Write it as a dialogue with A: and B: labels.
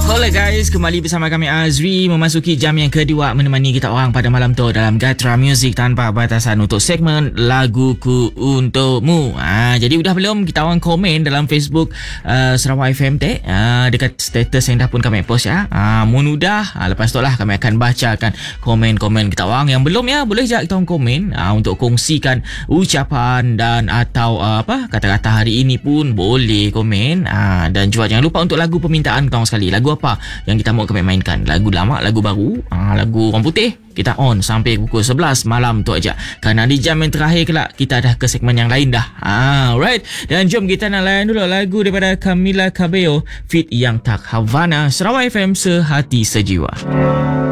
A: Hola guys, kembali bersama kami Azri memasuki jam yang kedua menemani kita orang pada malam tu dalam Gatra Music Tanpa Batasan untuk segmen Laguku Untukmu. Jadi udah belum kita orang komen dalam Facebook Sarawak FM Tech dekat status yang dah pun kami post ya. Mun udah, lepas tu lah kami akan bacakan komen-komen kita orang. Yang belum ya, boleh je kita orang komen untuk kongsikan ucapan dan atau kata-kata hari ini pun boleh komen. Dan juga jangan lupa untuk lagu permintaan kita orang sekali. Lagu apa yang kita mau kami mainkan? Lagu lama, lagu baru, lagu orang putih. Kita on sampai pukul 11 malam tu aja. Kerana di jam yang terakhir kelak kita dah ke segmen yang lain dah. Alright. Dan jom kita nak layan dulu lagu daripada Camila Cabello feat Yang Tak Havana. Sarawak FM, sehati sejiwa.